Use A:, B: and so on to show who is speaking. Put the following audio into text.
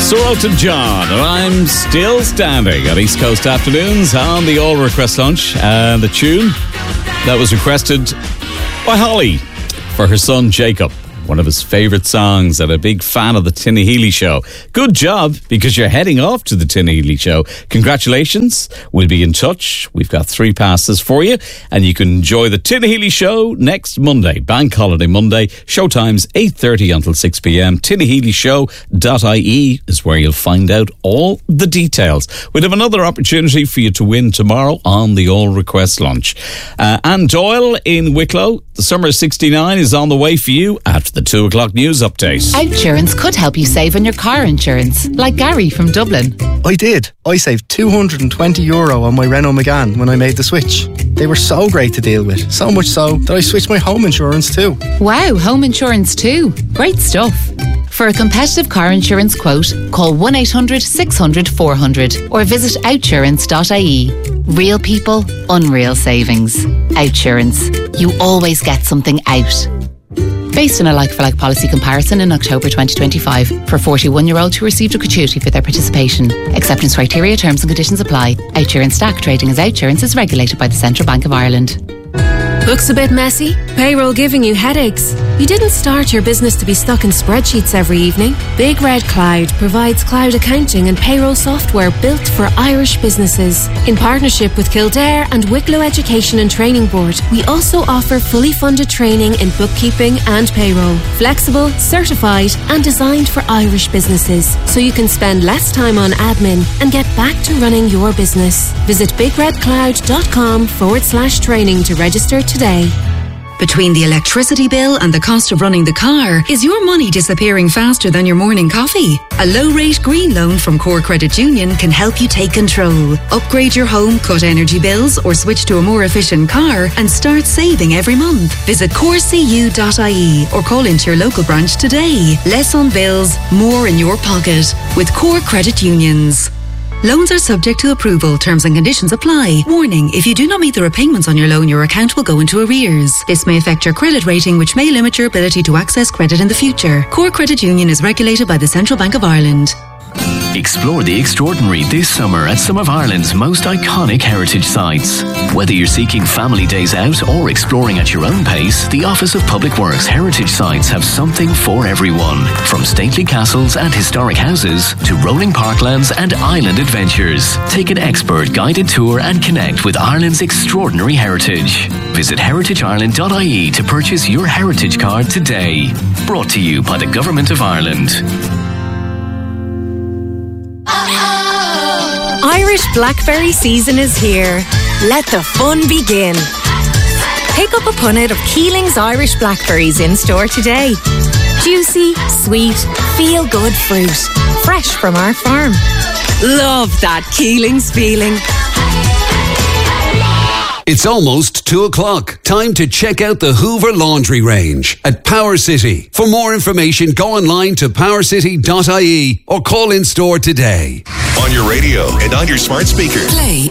A: Sir Elton John, and I'm still standing at East Coast Afternoons on the All Request Lunch. And the tune that was requested by Holly for her son Jacob, one of his favourite songs, and a big fan of the Tinny Healy Show. Good job, because you're heading off to the Tinny Healy Show. Congratulations. We'll be in touch. We've got 3 passes for you, and you can enjoy the Tinny Healy Show next Monday, Bank Holiday Monday. Showtime's 8:30 until 6 p.m. tinnyhealyshow.ie is where you'll find out all the details. We'll have another opportunity for you to win tomorrow on the All Request Lunch. Anne Doyle in Wicklow, the Summer 69 is on the way for you after the 2 o'clock news update.
B: Outsurance could help you save on your car insurance, like Gary from Dublin.
C: I did. I saved €220 on my Renault Megane when I made the switch. They were so great to deal with, so much so that I switched my home insurance too.
B: Wow, home insurance too. Great stuff. For a competitive car insurance quote, call 1-800-600-400 or visit outsurance.ie. Real people, unreal savings. Outsurance. You always get something out. Based on a like-for-like policy comparison in October 2025 for 41-year-olds who received a gratuity for their participation. Acceptance criteria, terms and conditions apply. Outsurance Stack trading as Outsurance is regulated by the Central Bank of Ireland.
D: Looks a bit messy? Payroll giving you headaches? You didn't start your business to be stuck in spreadsheets every evening. Big Red Cloud provides cloud accounting and payroll software built for Irish businesses. In partnership with Kildare and Wicklow Education and Training Board, we also offer fully funded training in bookkeeping and payroll. Flexible, certified and designed for Irish businesses, so you can spend less time on admin and get back to running your business. Visit bigredcloud.com/training to register today.
E: Between the electricity bill and the cost of running the car, is your money disappearing faster than your morning coffee? A low-rate green loan from Core Credit Union can help you take control. Upgrade your home, cut energy bills, or switch to a more efficient car and start saving every month. Visit corecu.ie or call into your local branch today. Less on bills, more in your pocket with Core Credit Unions. Loans are subject to approval. Terms and conditions apply. Warning, if you do not meet the repayments on your loan, your account will go into arrears. This may affect your credit rating, which may limit your ability to access credit in the future. Core Credit Union is regulated by the Central Bank of Ireland.
F: Explore the extraordinary this summer at some of Ireland's most iconic heritage sites. Whether you're seeking family days out or exploring at your own pace, the Office of Public Works Heritage Sites have something for everyone. From stately castles and historic houses to rolling parklands and island adventures. Take an expert guided tour and connect with Ireland's extraordinary heritage. Visit heritageIreland.ie to purchase your heritage card today. Brought to you by the Government of Ireland.
D: Irish blackberry season is here. Let the fun begin. Pick up a punnet of Keeling's Irish blackberries in store today. Juicy, sweet, feel-good fruit. Fresh from our farm. Love that Keeling's feeling.
G: It's almost 2 o'clock. Time to check out the Hoover Laundry range at Power City. For more information, go online to powercity.ie or call in store today.
H: On your radio and on your smart speaker.
E: Play